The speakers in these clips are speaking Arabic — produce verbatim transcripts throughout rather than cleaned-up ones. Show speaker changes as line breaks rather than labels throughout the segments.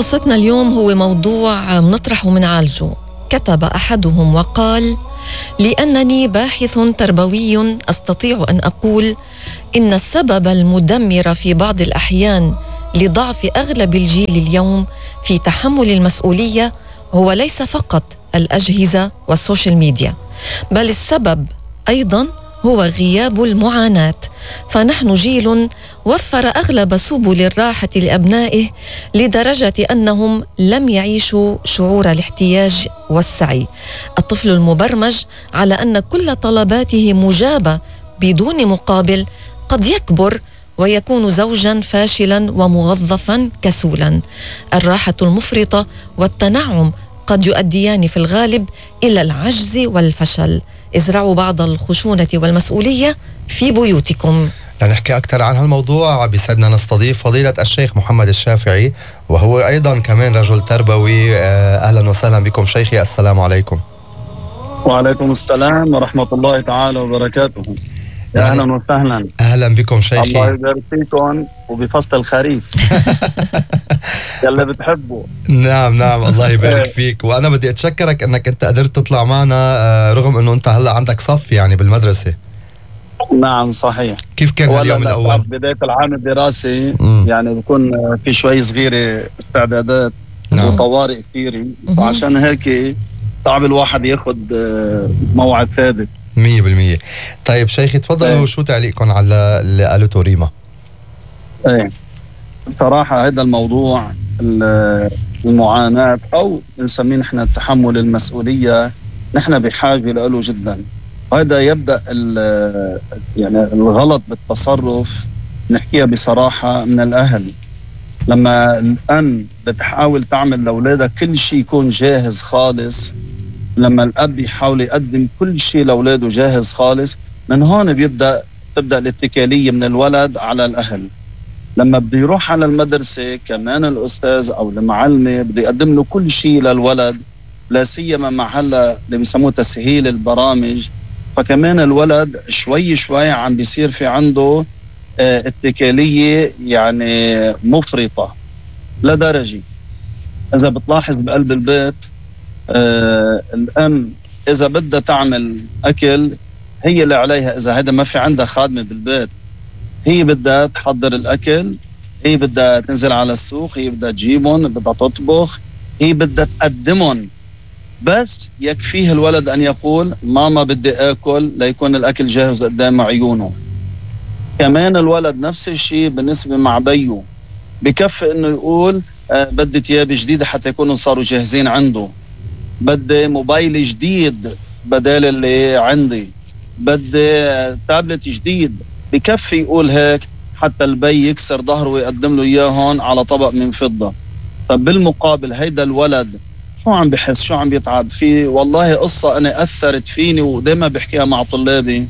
قصتنا اليوم هو موضوع منطرح ومنعالجه. كتب أحدهم وقال: لأنني باحث تربوي أستطيع أن أقول إن السبب المدمر في بعض الأحيان لضعف أغلب الجيل اليوم في تحمل المسؤولية هو ليس فقط الأجهزة والسوشيال ميديا، بل السبب أيضاً هو غياب المعاناة. فنحن جيل وفر أغلب سبل الراحة لأبنائه لدرجة أنهم لم يعيشوا شعور الاحتياج والسعي. الطفل المبرمج على أن كل طلباته مجابة بدون مقابل قد يكبر ويكون زوجاً فاشلاً وموظفاً كسولاً. الراحة المفرطة والتنعم قد يؤديان في الغالب إلى العجز والفشل. ازرعوا بعض الخشونة والمسؤولية في بيوتكم.
لنحكي أكثر عن هالموضوع بيسعدنا نستضيف فضيلة الشيخ محمد الشافعي، وهو أيضا كمان رجل تربوي. أهلا وسهلا بكم شيخي، السلام عليكم.
وعليكم السلام ورحمة الله تعالى وبركاته. يعني أهلا وسهلا.
أهلا بكم شيخي.
الله يبارك فيكم وبفصل الخريف يلي بتحبه.
نعم نعم الله يبارك فيك. وأنا بدي أتشكرك أنك أنت قدرت تطلع معنا رغم أنه أنت هلأ عندك صف يعني بالمدرسة.
نعم صحيح.
كيف كان اليوم الأول؟
بداية العام الدراسي م. يعني بيكون في شوي صغيرة استعدادات نعم. وطوارئ كثيرة، وعشان هيك صعب الواحد ياخد موعد ثابت
مية بالمية. طيب شيخي تفضلوا، شو تعليقكم على اللي قالته ريما؟
ايه بصراحة هذا الموضوع المعاناة أو نسميه نحن تحمل المسؤولية، نحن بحاجة له جدا. وهذا يبدأ يعني الغلط بالتصرف، نحكيها بصراحة، من الأهل. لما الأم بتحاول تعمل لأولادها كل شيء يكون جاهز خالص، لما الأب يحاول يقدم كل شيء لأولاده جاهز خالص، من هون بيبدأ تبدأ الاتكالية من الولد على الأهل. لما بده يروح على المدرسة كمان الأستاذ أو المعلمة بده يقدم له كل شيء للولد، لا سيما مع هلا اللي بيسموه تسهيل البرامج، فكمان الولد شوي شوي عم بيصير في عنده اه اتكالية يعني مفرطة لدرجة إذا بتلاحظ بقلب البيت آه الأم إذا بدها تعمل أكل هي اللي عليها. إذا هذا ما في عندها خادمة بالبيت، هي بدها تحضر الأكل، هي بدها تنزل على السوق، هي بدها تجيبهم، بدها تطبخ، هي بدها تقدمهم. بس يكفيه الولد أن يقول ماما بدي أكل، ليكون الأكل جاهز قدام عيونه. كمان الولد نفس الشيء بالنسبة مع بيو، بكفي إنه يقول آه بدي تياب جديدة حتى يكونوا صاروا جاهزين عنده، بدي موبايل جديد بدال اللي عندي، بدي تابلت جديد. بكفي يقول هيك حتى البي يكسر ظهره ويقدم له إياهن على طبق من فضة. طب بالمقابل هيدا الولد شو عم بحس، شو عم بيتعب فيه؟ والله قصة أنا أثرت فيني ودائما بحكيها مع طلابي.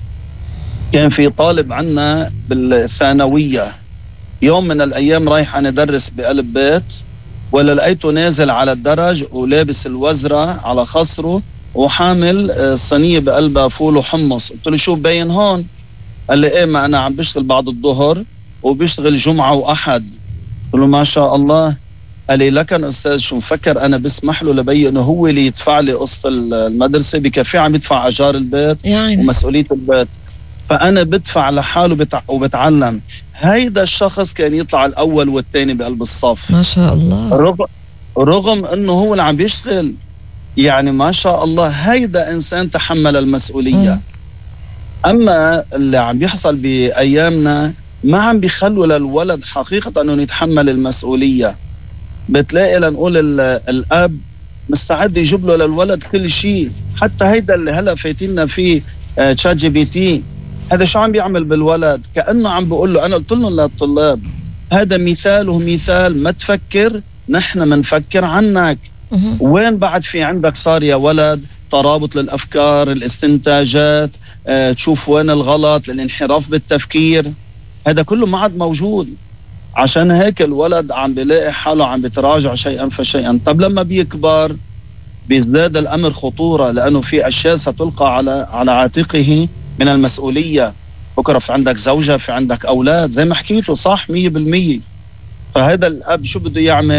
كان في طالب عنا بالثانوية، يوم من الأيام رايح أنا أدرس بقلب بيت، ولا لقيته نازل على الدرج ولابس الوزرة على خصره وحامل صينية بقلبها فول وحمص. قلت له شو باين هون؟ قال لي ايه، ما أنا عم بشتغل بعد الظهر وبشتغل جمعة وأحد. قلت له ما شاء الله. قال لي لكن أستاذ شو مفكر أنا بسمح له لبي إنه هو اللي يدفع لي قسط المدرسة؟ بكفي عم يدفع أجار البيت يعني ومسؤولية البيت، فأنا بدفع لحاله بتع... وبتعلم. هيدا الشخص كان يطلع الأول والثاني بقلب الصف
ما شاء الله،
رغم, رغم أنه هو اللي عم بيشتغل. يعني ما شاء الله هيدا إنسان تحمل المسؤولية. م. أما اللي عم بيحصل بأيامنا ما عم بيخلوا للولد حقيقة أنه يتحمل المسؤولية. بتلاقي لنقول الأب مستعد يجيب له للولد كل شيء، حتى هيدا اللي هلأ فايتيننا فيه تشات جي بي تي، هذا شو عم بيعمل بالولد؟ كأنه عم بيقول له، أنا قلت لهم للطلاب هذا مثال ومثال، ما تفكر نحن منفكر عنك. وين بعد في عندك صار يا ولد ترابط للأفكار، الاستنتاجات، اه تشوف وين الغلط، الانحراف بالتفكير، هذا كله ما عاد موجود. عشان هيك الولد عم بيلاقي حاله عم بيتراجع شيئا فشيئا. طب لما بيكبر بيزداد الأمر خطورة، لأنه في أشياء ستلقى على على عاتقه من المسؤولية. بكرة في عندك زوجة، في عندك أولاد، زي ما حكيت له صح مية بالمية. فهذا الأب شو بده يعمل؟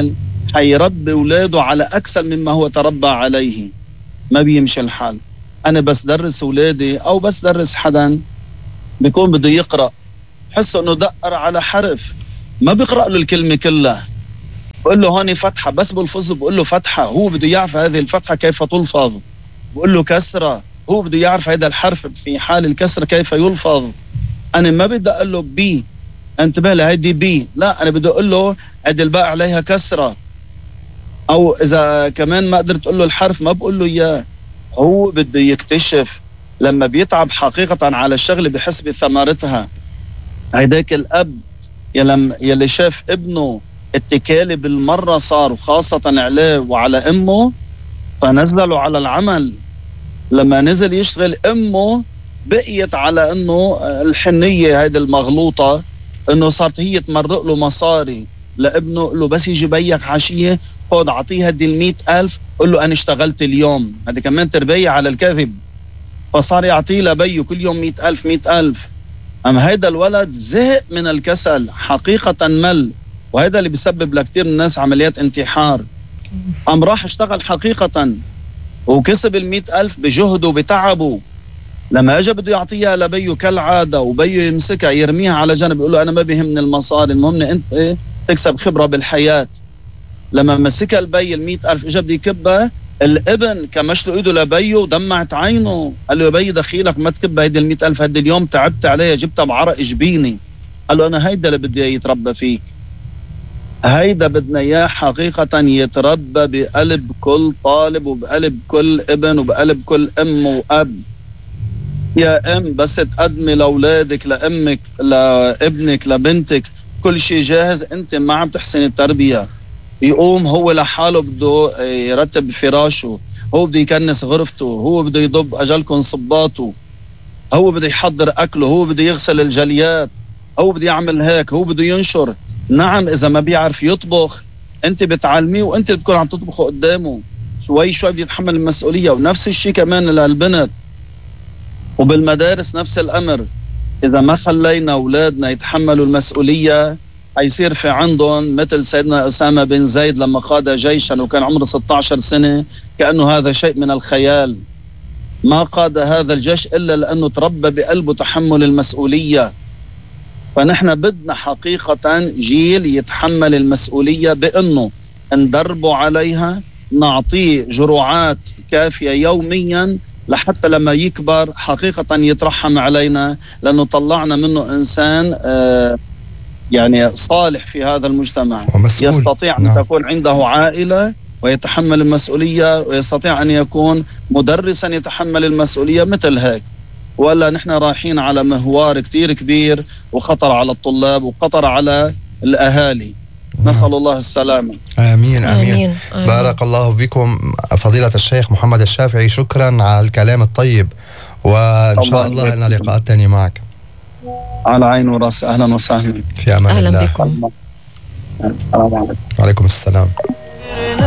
حيربي أولاده على أكثر مما هو تربى عليه. ما بيمشي الحال. أنا بس درس أولادي أو بس درس حدا بيكون بده يقرأ، حسه أنه دقر على حرف، ما بيقرأ له الكلمة كلها. بقول له هوني فتحة، بس بلفظه بقول له فتحة، هو بده يعرف هذه الفتحة كيف تلفظ. بقول له كسرة، هو بده يعرف هذا الحرف في حال الكسرة كيف يلفظ. أنا ما بدي أقول له بي، انتبه لي هيدي بي، لا أنا بدي أقول له هيدي الباء عليها كسرة. أو إذا كمان ما قدرت أقول له الحرف ما بقول له إياه، هو بده يكتشف. لما بيتعب حقيقة على الشغل بحس بثمرتها. هيداك الأب يلم يلي شاف ابنه اتكالي بالمرة صار، وخاصة عليه وعلى أمه، فنزلوا على العمل. لما نزل يشتغل أمه بقيت على أنه الحنية هيدي المغلوطة، أنه صارت هي تمرق له مصاري لابنه. قل له بس يجي بيك عشية خد عطيه هدي المئة ألف، قل له أنا اشتغلت اليوم. هذه كمان تربية على الكذب. فصار يعطيه لبيه كل يوم مئة ألف مئة ألف. أما هيدا الولد زهق من الكسل حقيقة، مل، وهذا اللي بيسبب لكتير من الناس عمليات انتحار. أم راح اشتغل حقيقة وكسب المئة ألف بجهده وبتعبه. لما اجى بده يعطيها لبيه كالعادة وبيه يمسكها يرميها على جنب، يقول له أنا ما بيهمني المصاري، المهم أنت إيه تكسب خبرة بالحياة. لما مسكها البي المئة ألف اجى بده يكبها، الابن كمش له ايده لبيه ودمعت عينه، قال له يا بي دخيلك ما تكب هيدي المئة ألف، هيدي اليوم تعبت عليها جبتها بعرق جبيني. قال له أنا هيدا اللي بدي يتربى فيك. هيدا بدنا اياه حقيقة يتربى بقلب كل طالب وبقلب كل ابن وبقلب كل ام واب. يا ام بس تقدمي لاولادك لامك لابنك لبنتك كل شيء جاهز، انت ما عم تحسن التربية. يقوم هو لحاله بده يرتب فراشه، هو بده يكنس غرفته، هو بده يضب اجلكم صباته، هو بده يحضر اكله، هو بده يغسل الجليات، هو بده يعمل هيك، هو بده ينشر. نعم اذا ما بيعرف يطبخ انت بتعلميه وانت بتكون عم تطبخه قدامه، شوي شوي بده يتحمل المسؤولية. ونفس الشيء كمان للبنت. وبالمدارس نفس الامر، اذا ما خلينا اولادنا يتحملوا المسؤولية هيصير في عندهم مثل سيدنا أسامة بن زيد لما قاد جيشا وكان عمره ستة عشر سنة، كأنه هذا شيء من الخيال. ما قاد هذا الجيش إلا لأنه تربى بقلبه تحمل المسؤولية. فنحن بدنا حقيقة جيل يتحمل المسؤولية بأنه ندربه عليها، نعطيه جرعات كافية يوميا لحتى لما يكبر حقيقة يترحم علينا، لأنه طلعنا منه إنسان آه يعني صالح في هذا المجتمع، ومسؤول. يستطيع أن نعم. تكون عنده عائلة ويتحمل المسؤولية، ويستطيع أن يكون مدرسا يتحمل المسؤولية مثل هيك. ولا نحن رايحين على مهوار كتير كبير وخطر على الطلاب وخطر على الأهالي. نعم. نسأل الله السلامة.
آمين آمين,
آمين. آمين.
بارك الله بكم فضيلة الشيخ محمد الشافعي، شكرا على الكلام الطيب، وإن شاء الله لنا لقاءات تانية معك.
على عين ورأس، أهلا وسهلا.
في أمان
أهلا
الله.
بكم.
السلام عليكم.
وعليكم السلام.